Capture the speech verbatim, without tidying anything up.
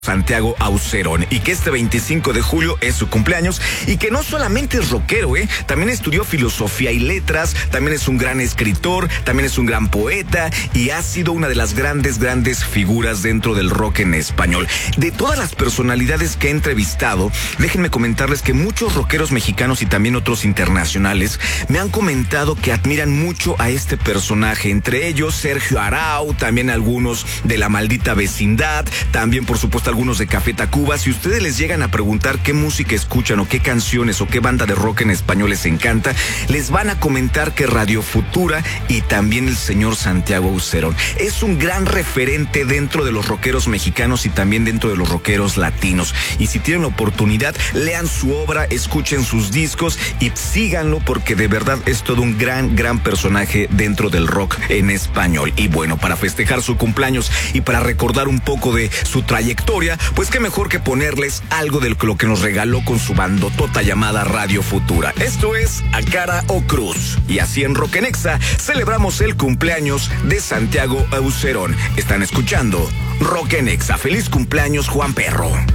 Santiago Aucerón, y que este veinticinco de julio es su cumpleaños, y que no solamente es rockero, ¿eh? También estudió filosofía y letras, también es un gran escritor, también es un gran poeta, y ha sido una de las grandes, grandes figuras dentro del rock en español. De todas las personalidades que he entrevistado, déjenme comentarles que muchos rockeros mexicanos y también otros internacionales me han comentado que admiran mucho a este personaje, entre ellos Sergio Arau, también algunos de La Maldita Vecindad, también por supuesto algunos de Café Tacuba. Si ustedes les llegan a preguntar qué música escuchan o qué canciones o qué banda de rock en español les encanta, les van a comentar que Radio Futura y también el señor Santiago Aucerón es un gran referente dentro de los rockeros mexicanos y también dentro de los rockeros latinos. Y si tienen la oportunidad, lean su obra, escuchen sus discos y síganlo, porque de verdad es todo un gran, gran personaje dentro del rock en español. Y bueno, para festejar su cumpleaños y para recordar un poco de su trayectoria, pues qué mejor que ponerles algo de lo que nos regaló con su bandotota llamada Radio Futura. Esto es A Cara o Cruz. Y así en Rock en Exa celebramos el cumpleaños de Santiago Aucerón. Están escuchando Rock en Exa. Feliz cumpleaños, Juan Perro.